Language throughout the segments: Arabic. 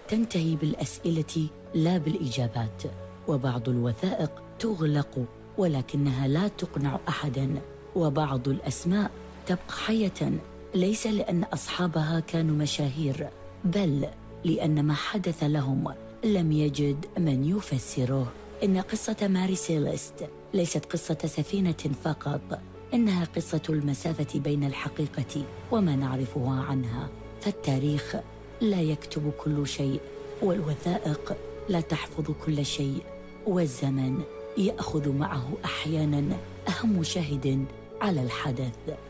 تنتهي بالأسئلة لا بالإجابات، وبعض الوثائق تغلق ولكنها لا تقنع أحداً، وبعض الأسماء تبقى حية ليس لأن أصحابها كانوا مشاهير، بل لأن ما حدث لهم لم يجد من يفسره. إن قصة ماري سيليست ليست قصة سفينة فقط، إنها قصة المسافة بين الحقيقة وما نعرفها عنها. فالتاريخ لا يكتب كل شيء، والوثائق لا تحفظ كل شيء، والزمن يأخذ معه أحياناً أهم شاهد على الحدث.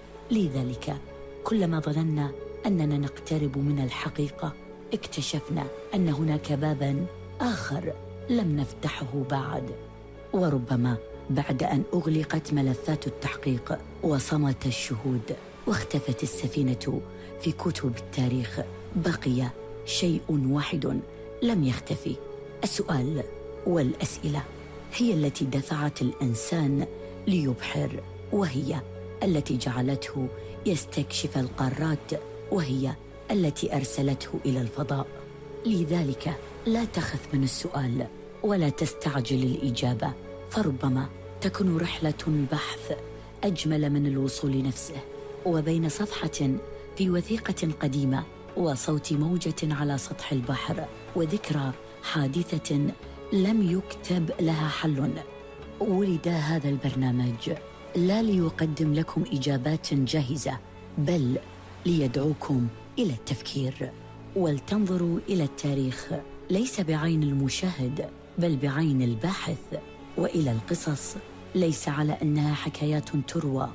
لذلك كلما ظننا أننا نقترب من الحقيقة اكتشفنا أن هناك باباً آخر لم نفتحه بعد. وربما بعد أن أغلقت ملفات التحقيق وصمت الشهود واختفت السفينة في كتب التاريخ، بقي شيء واحد لم يختفي: السؤال والأسئلة هي التي دفعت الإنسان ليبحر، وهي التي جعلته يستكشف القارات، وهي التي أرسلته إلى الفضاء. لذلك لا تخف من السؤال ولا تستعجل الإجابة، فربما تكون رحلة البحث أجمل من الوصول نفسه. وبين صفحة في وثيقة قديمة وصوت موجة على سطح البحر وذكرى حادثة لم يكتب لها حل، ولد هذا البرنامج لا ليقدم لكم إجابات جاهزة، بل ليدعوكم إلى التفكير. ولتنظروا إلى التاريخ ليس بعين المشاهد بل بعين الباحث، وإلى القصص ليس على أنها حكايات تروى،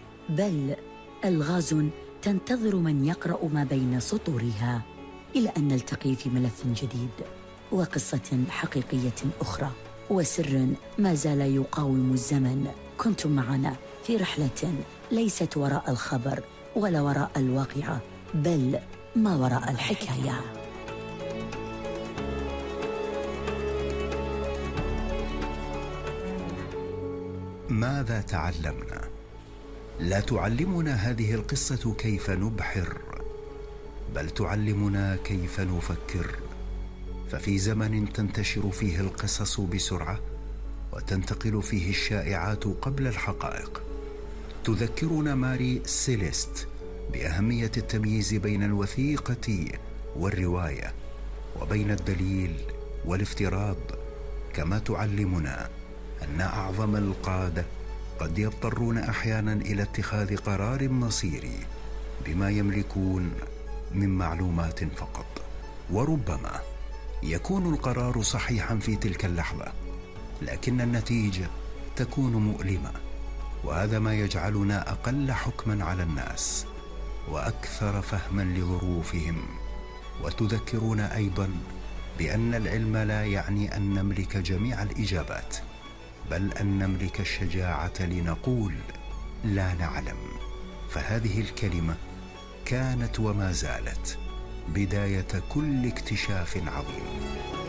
بل ألغاز تنتظر من يقرأ ما بين سطورها. إلى أن نلتقي في ملف جديد وقصة حقيقية أخرى وسر ما زال يقاوم الزمن. كنتم معنا في رحلة ليست وراء الخبر ولا وراء الواقعة، بل ما وراء الحكاية. ماذا تعلمنا؟ لا تعلمنا هذه القصة كيف نبحر، بل تعلمنا كيف نفكر. ففي زمن تنتشر فيه القصص بسرعة وتنتقل فيه الشائعات قبل الحقائق، تذكرنا ماري سيليست بأهمية التمييز بين الوثيقة والرواية، وبين الدليل والافتراض. كما تعلمنا أن أعظم القادة قد يضطرون أحيانا إلى اتخاذ قرار مصيري بما يملكون من معلومات فقط، وربما يكون القرار صحيحا في تلك اللحظة، لكن النتيجة تكون مؤلمة. وهذا ما يجعلنا أقل حكما على الناس وأكثر فهما لظروفهم. وتذكرنا أيضا بأن العلم لا يعني أن نملك جميع الإجابات، بل أن نملك الشجاعة لنقول لا نعلم. فهذه الكلمة كانت وما زالت بداية كل اكتشاف عظيم.